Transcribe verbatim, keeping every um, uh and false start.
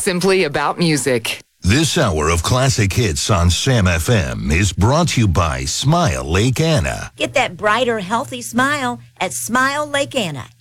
simply about music. This hour of classic hits on Sam F M is brought to you by Smile Lake Anna. Get that brighter, healthy smile at Smile Lake Anna.